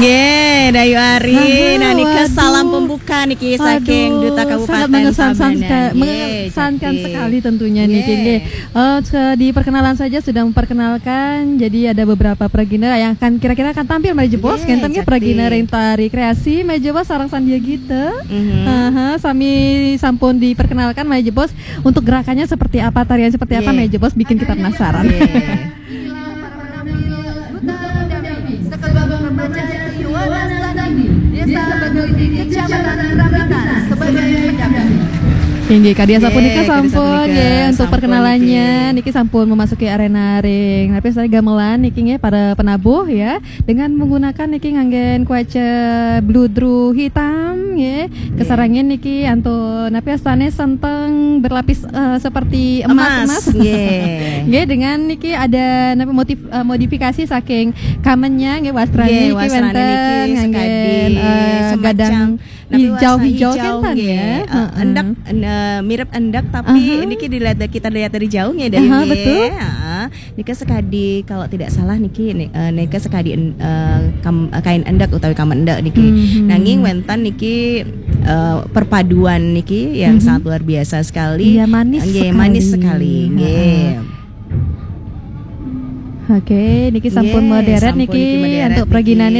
Nggih, Dayu Ari. Nah, niki salam pembuka niki saking Duta Kabupaten mengesankan sekali tentunya niki nggih. Di perkenalan saja sudah memperkenalkan. Jadi ada beberapa pragina yang akan kira-kira akan tampil Maju Bos. Kenten ge pragina Rentari Kreasi Maju Bos sareng Sandia Gita. Sami sampun diperkenalkan Maju Bos. Untuk gerakannya seperti apa, tarian seperti apa Maju Bos bikin kita penasaran. Hingga Kadia sampun Niki sampun ya untuk perkenalannya Niki sampun memasuki arena ring. Tapi saya gamelan Niki para penabuh ya dengan menggunakan Niki nganggen kuaca bludru hitam ya. Kesarangnya Niki antun napi astane senteng berlapis seperti emas. Nggih dengan Niki ada napi modifikasi saking kamennya nggih wastranya Niki wonten nganggen gadang hijau kan ya. Endak mirip endak tapi niki kita lihat dari jauh ya dari betul. Niki sekadi kalau tidak salah niki sekadi kain endak utawi kamen endak niki. Nanging wonten niki perpaduan niki yang sangat luar biasa sekali. Iya, manis sekali. Oke, niki sampun modern niki untuk praginane